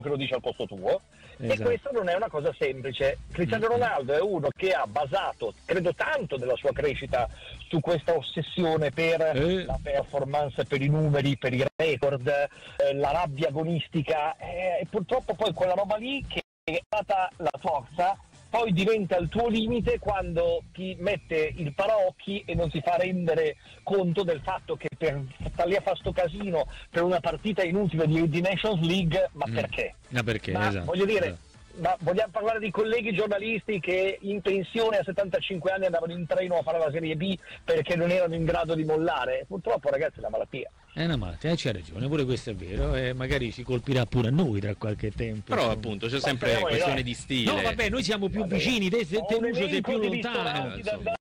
che lo dice al posto tuo, esatto. E questo non è una cosa semplice. Cristiano Ronaldo è uno che ha basato, credo, tanto della sua crescita su questa ossessione per la performance, per i numeri, per i record, la rabbia agonistica, e purtroppo poi quella roba lì che è stata la forza poi diventa il tuo limite quando ti mette il paraocchi e non si fa rendere conto del fatto che per stare lì a fare sto casino per una partita inutile di Nations League, ma perché? Ma perché? Ma Esatto. voglio dire, ma vogliamo parlare di colleghi giornalisti che in pensione a 75 anni andavano in treno a fare la Serie B perché non erano in grado di mollare? Purtroppo, ragazzi, è una malattia. È una malattia, c'è ragione, pure questo è vero, e magari ci colpirà pure a noi tra qualche tempo. Però appunto c'è sempre questione di stile. No, vabbè, noi siamo più vicini, te Lucio sei più lontano.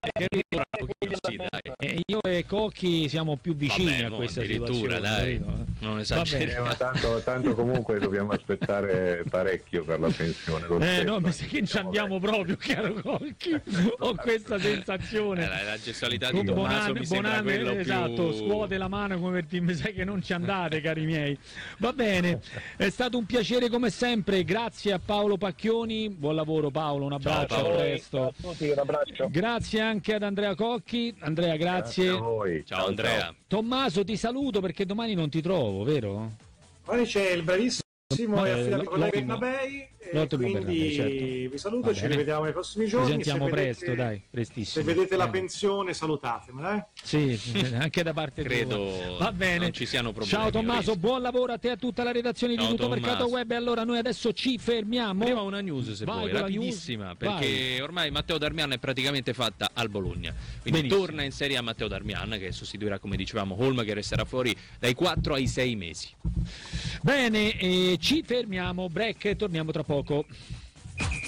Io e Cocchi siamo più vicini a questa situazione. Dai, non esageriamo. Ma tanto comunque dobbiamo aspettare parecchio per la pensione. No, mi sa che ci andiamo proprio, caro Cocchi. Ho questa sensazione. La gestualità di Tommaso mi sembra quello più... Esatto, scuote la mano come per dire, mi sa che non ci andate, cari miei. Va bene, è stato un piacere come sempre, grazie a Paolo Pacchioni, buon lavoro Paolo, un abbraccio, a presto. Un abbraccio. Grazie anche ad Andrea Cocchi. Andrea, grazie. A voi. Ciao Andrea. Ciao. Tommaso, ti saluto perché domani non ti trovo, vero? Poi c'è il bravissimo e affidato con la Bernabei, quindi Bernabei, certo. vi saluto, ci rivediamo nei prossimi giorni. Ci sentiamo se presto, vedete, dai, prestissimo. Se vedete la pensione salutatemela, Sì, anche da parte Credo tua. Va bene. non ci siano problemi. Ciao Tommaso, buon lavoro a te e a tutta la redazione di Tutto Mercato Web. E allora noi adesso ci fermiamo. Prima una news se vuoi, rapidissima, perché ormai Matteo Darmian è praticamente fatta al Bologna. Quindi torna in Serie A Matteo Darmian, che sostituirà, come dicevamo, Holm, che resterà fuori dai 4 ai 6 mesi. Bene, ci fermiamo, break, torniamo tra poco.